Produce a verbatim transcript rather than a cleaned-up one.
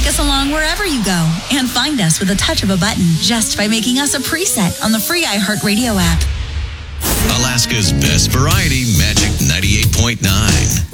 us along wherever you go and find us with a touch of a button just by making us a preset on the free iHeartRadio app. Alaska's best variety, Magic ninety-eight point nine.